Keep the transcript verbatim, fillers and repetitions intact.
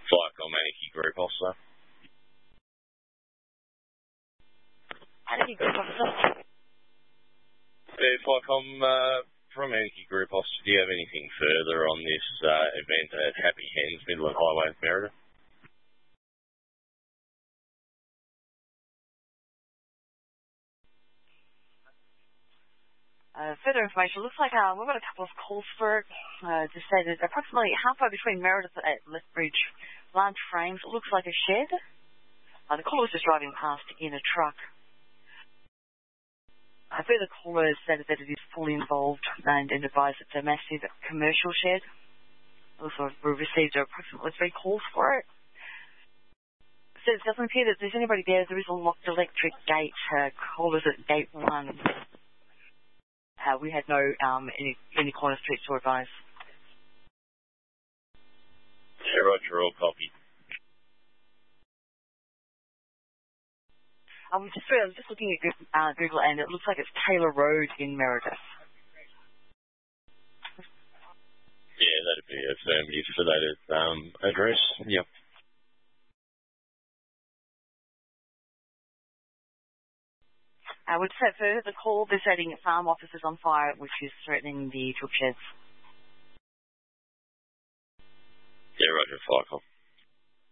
Firecom Anarchy Group Officer. Anarchy Group Officer. Yeah, Firecom, uh, from Anarchy Group Officer, do you have anything further on this uh, event at Happy Hens, Midland Highway, Meredith? Uh, further information, looks like uh, we've got a couple of calls for it. Uh, to say that approximately halfway between Meredith and Lethbridge, large frames, it looks like a shed. Uh, the caller was just driving past in a truck. A further caller stated that it is fully involved and, and advised it's a massive commercial shed. Also, we've received approximately three calls for it. So it doesn't appear that there's anybody there. There is a locked electric gate. Uh, callers at gate one. Uh, we had no um, any, any corner streets to advise. Yeah, roger, all copy. I was just, I was just looking at uh, Google, and it looks like it's Taylor Road in Meredith. Yeah, that'd be affirmative for that um, address. Yep. I would say further the call, they're setting farm offices on fire, which is threatening the chook sheds. Yeah, roger, Firecom.